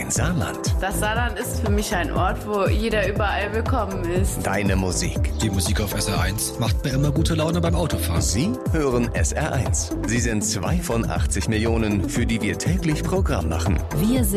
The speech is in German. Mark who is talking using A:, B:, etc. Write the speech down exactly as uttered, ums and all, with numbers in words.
A: Dein Saarland.
B: Das Saarland ist für mich ein Ort, wo jeder überall willkommen ist.
A: Deine Musik.
C: Die Musik auf S R eins macht mir immer gute Laune beim Autofahren.
A: Sie hören S R eins. Sie sind zwei von achtzig Millionen, für die wir täglich Programm machen.
D: Wir